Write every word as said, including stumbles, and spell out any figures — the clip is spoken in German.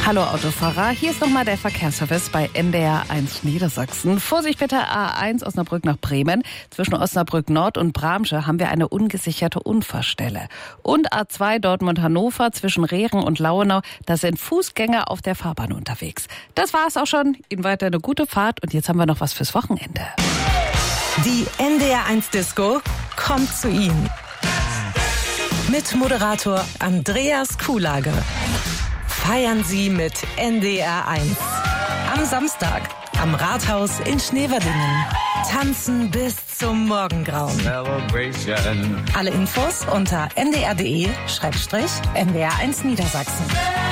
Hallo Autofahrer, hier ist nochmal der Verkehrsservice bei N D R eins Niedersachsen. Vorsicht bitte, A eins Osnabrück nach Bremen. Zwischen Osnabrück Nord und Bramsche haben wir eine ungesicherte Unfallstelle. Und A zwei Dortmund-Hannover zwischen Rehren und Lauenau, da sind Fußgänger auf der Fahrbahn unterwegs. Das war's auch schon. Ihnen weiter eine gute Fahrt und jetzt haben wir noch was fürs Wochenende. Die N D R eins Disco kommt zu Ihnen. Mit Moderator Andreas Kuhlage. Feiern Sie mit N D R eins. Am Samstag am Rathaus in Schneverdingen. Tanzen bis zum Morgengrauen. Celebration. Alle Infos unter n d r punkt d e N D R eins Niedersachsen.